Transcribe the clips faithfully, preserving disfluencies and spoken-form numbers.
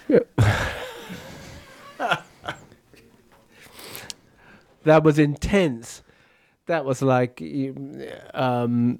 That was intense. That was like, you- um,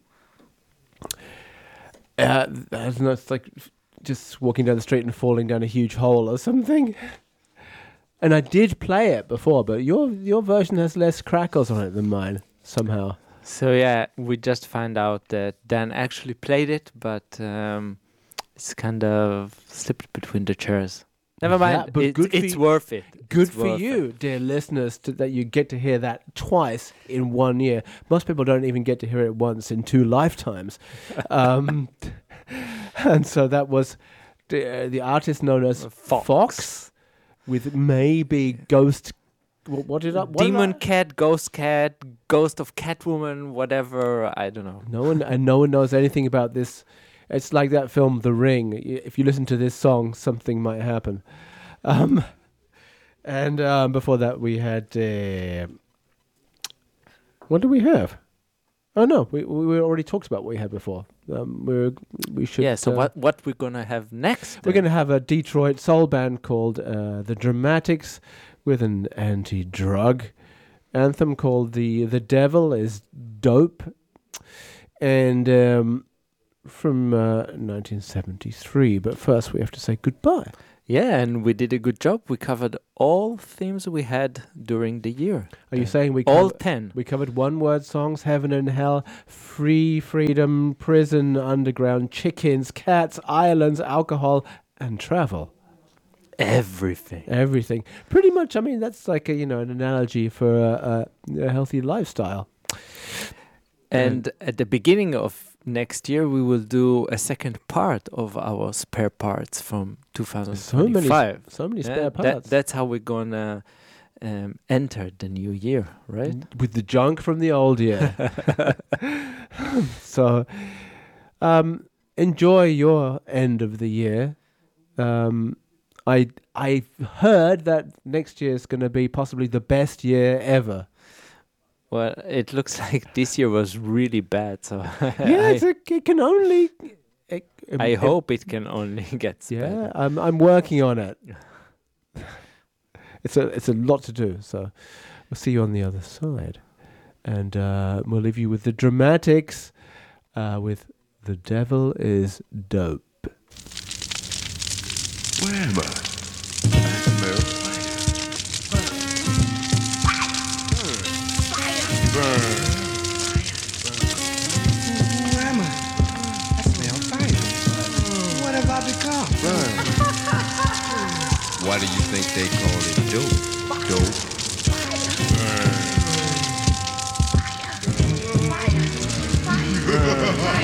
uh, I don't know, it's like just walking down the street and falling down a huge hole or something. And I did play it before, but your your version has less crackles on it than mine somehow. So yeah, we just found out that Dan actually played it, but um, it's kind of slipped between the chairs. Never mind. Yeah, but it's good for it's y- worth it. Good It's for worth you, it. dear listeners, to, that you get to hear that twice in one year. Most people don't even get to hear it once in two lifetimes. um, and so that was the, uh, the artist known as Fox. Fox, with maybe Ghost. What, what did I? What did Demon I- Cat, Ghost Cat, Ghost of Catwoman, whatever. I don't know. No one and no one knows anything about this. It's like that film, The Ring. Y- If you listen to this song, something might happen. Um, and um, before that, we had uh, what did we have? Oh no, we we already talked about what we had before. Um, we we should. Yeah. So uh, what what we're gonna have next? We're then? going to have a Detroit soul band called uh, The Dramatics, with an anti-drug anthem called the The Devil Is Dope, and um, from uh, nineteen seventy-three. But first, we have to say goodbye. Yeah, and we did a good job. We covered all themes we had during the year. Are you Uh, saying we all cover- ten? we covered one-word songs: heaven and hell, free, freedom, prison, underground, chickens, cats, islands, alcohol, and travel. Everything. Everything, pretty much. I mean, that's like a, you know, an analogy for a, a, a healthy lifestyle. And at the beginning of next year, we will do a second part of our spare parts from two thousand twenty-five. So many Yeah, spare that- parts. that's how we're gonna um, enter the new year, right? With the junk from the old year. So, um, enjoy your end of the year. Um, I I heard that next year is going to be possibly the best year ever. Well, it looks like this year was really bad. So Yeah, I, it's a, it can only. It, I it- hope it can only get Yeah, better. I'm I'm working on it. It's a it's a lot to do. So we'll see you on the other side, and uh, we'll leave you with the Dramatics, uh, with "The Devil Is Dope." Where am I? I smell fire. Burn. Who am I? I smell fire. What have I become? Burn. Why do you think they call it dope? Dope. Burn.